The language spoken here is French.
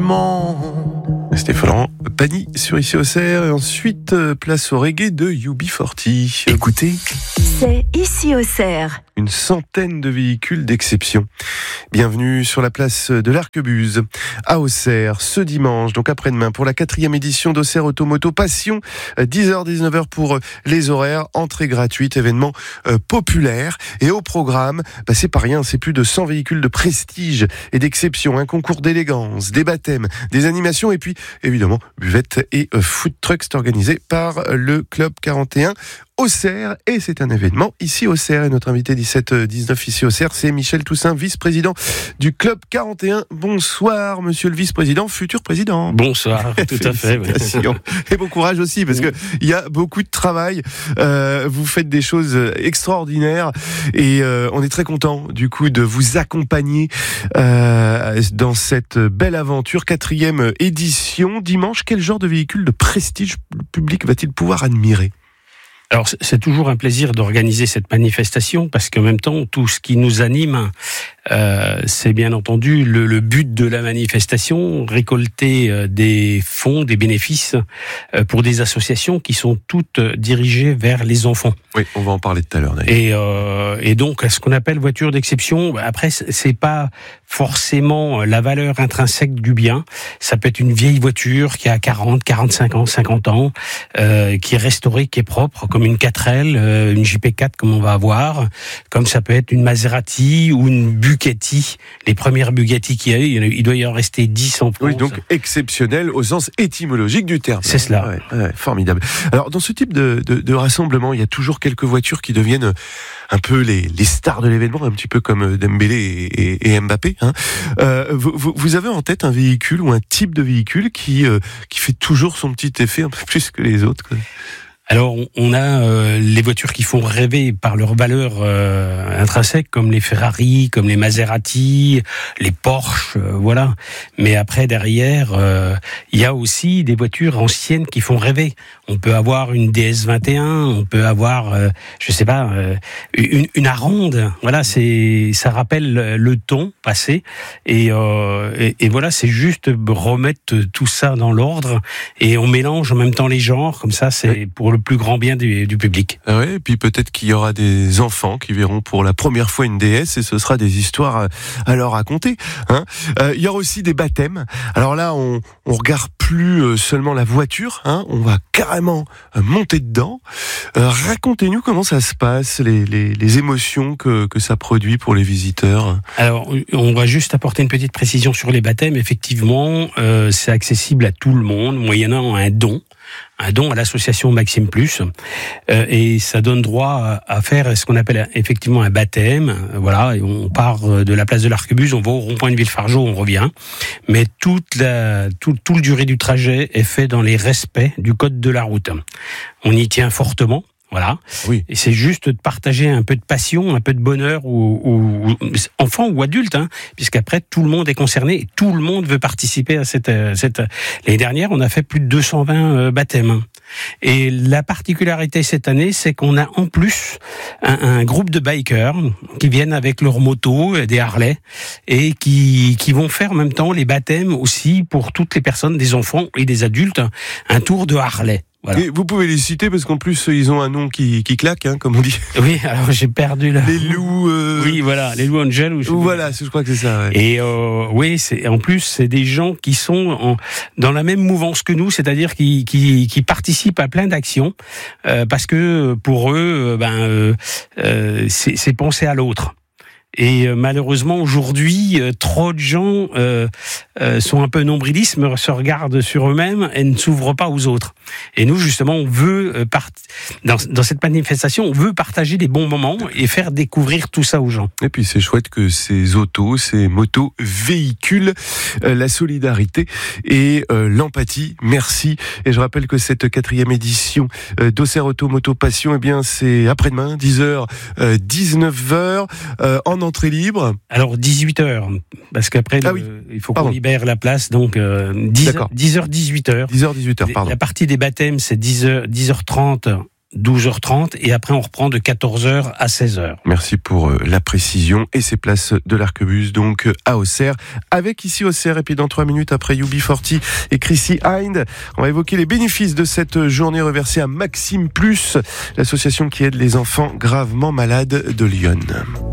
monde. C'était Florent Pagny sur Ici Auxerre et ensuite place au reggae de UB40. Écoutez, c'est Ici Auxerre. Une centaine de véhicules d'exception. Bienvenue sur la place de l'Arquebuse à Auxerre ce dimanche, donc après-demain, pour la 4e édition d'Auxerre Automoto Passion, 10h-19h pour les horaires, entrée gratuite, événement populaire. Et au programme, c'est pas rien, c'est plus de 100 véhicules de prestige et d'exception, un concours d'élégance, des baptêmes, des animations et puis évidemment buvette et food trucks organisé par le Club 41 Auxerre, et c'est un événement ici Auxerre. Et notre invité 17-19 ici Auxerre, c'est Michel Toussaint, vice-président du Club 41. Bonsoir, monsieur le vice-président, futur président. Bonsoir, tout à fait. Oui. Et bon courage aussi, parce que il y a beaucoup de travail. Vous faites des choses extraordinaires et on est très content du coup de vous accompagner dans cette belle aventure. 4e édition, dimanche. Quel genre de véhicule de prestige le public va-t-il pouvoir admirer ? Alors, c'est toujours un plaisir d'organiser cette manifestation parce qu'en même temps, tout ce qui nous anime, c'est bien entendu le but de la manifestation, récolter des fonds, des bénéfices pour des associations qui sont toutes dirigées vers les enfants. Oui, on va en parler tout à l'heure d'ailleurs. Et donc, ce qu'on appelle voiture d'exception, après, c'est pas forcément la valeur intrinsèque du bien. Ça peut être une vieille voiture qui a 40, 45 ans, 50 ans, qui est restaurée, qui est propre, comme une 4L, une JP4 comme on va avoir, comme ça peut être une Maserati ou une Bugatti, les premières Bugatti qu'il y a eu, il doit y en rester 10 en France. Oui, donc exceptionnel au sens étymologique du terme. C'est cela. Ouais, formidable. Alors, dans ce type de rassemblement, il y a toujours quelques voitures qui deviennent un peu les stars de l'événement, un petit peu comme Dembélé et Mbappé. Hein. Vous avez en tête un véhicule ou un type de véhicule qui fait toujours son petit effet un peu plus que les autres, quoi. Alors, on a les voitures qui font rêver par leur valeur intrinsèque, comme les Ferrari, comme les Maserati, les Porsche, voilà. Mais après, derrière, il y a aussi des voitures anciennes qui font rêver. On peut avoir une DS21, on peut avoir, une Aronde. Voilà, ça rappelle le temps passé. Et voilà, c'est juste remettre tout ça dans l'ordre. Et on mélange en même temps les genres, comme ça, c'est pour le plus grand bien du public. Ah ouais, et puis peut-être qu'il y aura des enfants qui verront pour la première fois une DS et ce sera des histoires à leur raconter. Hein. Il y aura aussi des baptêmes. Alors là, on regarde plus seulement la voiture, hein, on va carrément monter dedans. Racontez-nous comment ça se passe, les émotions que ça produit pour les visiteurs. Alors, on va juste apporter une petite précision sur les baptêmes. Effectivement, c'est accessible à tout le monde, moyennant un don à l'association Maxime Plus, et ça donne droit à faire ce qu'on appelle effectivement un baptême. Voilà, et on part de la place de l'Arquebuse, on va au rond-point de Villefargeau, on revient. Mais tout le durée du trajet est fait dans les respects du code de la route. On y tient fortement. Voilà. Oui. Et c'est juste de partager un peu de passion, un peu de bonheur, ou enfant ou adulte, hein, puisqu'après tout le monde est concerné et tout le monde veut participer à cette. L'année dernière, on a fait plus de 220 baptêmes. Et la particularité cette année, c'est qu'on a en plus un groupe de bikers qui viennent avec leurs motos, des Harley, et qui vont faire en même temps les baptêmes aussi pour toutes les personnes, des enfants et des adultes, un tour de Harley. Voilà. Et vous pouvez les citer parce qu'en plus ils ont un nom qui claque, hein, comme on dit. Oui, alors j'ai perdu les loups. Oui, voilà, les loups Angel. Voilà, je crois que c'est ça. Ouais. Et oui, en plus c'est des gens qui sont dans la même mouvance que nous, c'est-à-dire qui participent à plein d'actions parce que pour eux, c'est penser à l'autre. Et malheureusement aujourd'hui, trop de gens sont un peu nombrilistes, se regardent sur eux-mêmes et ne s'ouvrent pas aux autres. Et nous justement, on veut dans cette manifestation, on veut partager des bons moments et faire découvrir tout ça aux gens. Et puis c'est chouette que ces autos, ces motos véhiculent la solidarité et l'empathie. Merci. Et je rappelle que cette 4e édition d'Auxerre Automoto Passion, eh bien c'est après-demain, 10h, 19h, en entrée libre. Alors 18h, parce qu'après il faut qu'on libère la place, donc 10h, 18h. 10h, 18h, pardon. La partie des baptêmes, c'est 10h30 12h30 et après on reprend de 14h à 16h. Merci pour la précision et ces places de l'Arquebuse donc à Auxerre avec ici Auxerre et puis dans 3 minutes après UB40 et Chrissy Hynde, on va évoquer les bénéfices de cette journée reversée à Maxime Plus, l'association qui aide les enfants gravement malades de Lyon.